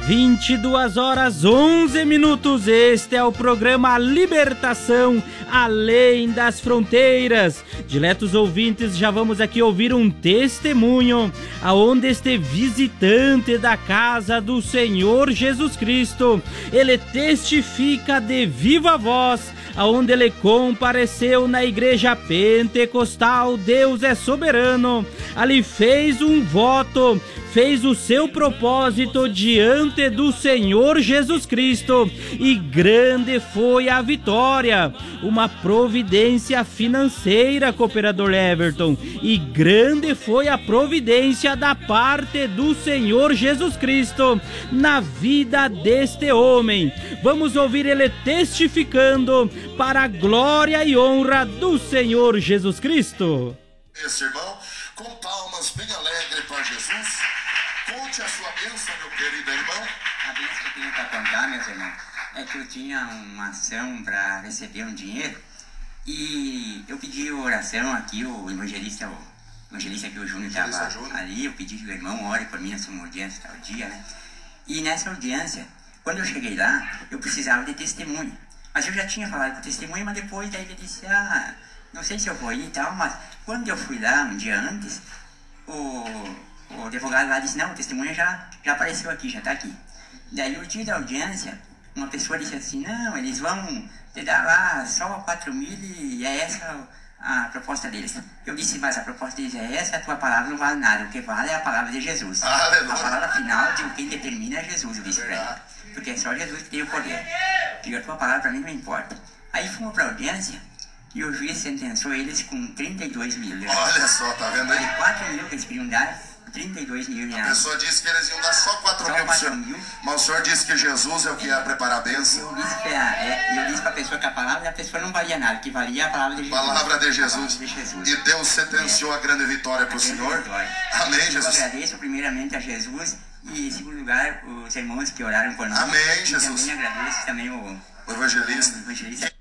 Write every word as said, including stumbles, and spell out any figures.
vinte e duas horas onze minutos, este é o programa Libertação Além das Fronteiras. Diletos ouvintes, já vamos aqui ouvir um testemunho aonde este visitante da casa do Senhor Jesus Cristo, ele testifica de viva voz aonde ele compareceu na igreja pentecostal Deus é Soberano. Ali fez um voto, fez o seu propósito diante do Senhor Jesus Cristo e grande foi a vitória. Uma providência financeira, cooperador Everton, e grande foi a providência da parte do Senhor Jesus Cristo na vida deste homem. Vamos ouvir ele testificando para a glória e honra do Senhor Jesus Cristo. Esse irmão, com palmas bem alegre para Jesus, conte a sua bênção, meu querido irmão. A bênção que eu tenho para contar, meus irmãos, é que eu tinha uma ação para receber um dinheiro e eu pedi oração aqui, o evangelista, o evangelista que o Júnior estava ali, eu pedi que o irmão ore por mim nessa audiência tal dia, né? E nessa audiência, quando eu cheguei lá, eu precisava de testemunho. Mas eu já tinha falado com o testemunho, mas depois daí ele disse, ah, não sei se eu vou ir e tal, mas quando eu fui lá um dia antes, o, o advogado lá disse, não, o testemunho já, já apareceu aqui, já está aqui. Daí o dia da audiência, uma pessoa disse assim, não, eles vão te dar lá só quatro mil e é essa a proposta deles. Eu disse, mas a proposta deles é essa, a tua palavra não vale nada, o que vale é a palavra de Jesus. Aleluia. A palavra final de quem determina é Jesus, eu disse para ele, porque é só Jesus que tem o poder. Diga, a tua palavra para mim não importa. Aí fomos para a audiência e o juiz sentenciou eles com trinta e dois mil. Olha só, tá vendo aí? De quatro mil que eles queriam dar, trinta e dois mil reais. A pessoa disse que eles iam dar só quatro mil para o senhor, mas o senhor disse que Jesus é o que ia preparar a bênção. Eu disse para é, a pessoa que a palavra a pessoa não valia nada, que valia a palavra de Jesus. Palavra de Jesus. Palavra de Jesus. E Deus sentenciou é. a grande vitória para o senhor. Vitória. Amém, Jesus. Eu agradeço primeiramente a Jesus e, em segundo lugar, os irmãos que oraram por nós. Amém, e Jesus. também agradeço também o, o evangelista. O evangelista.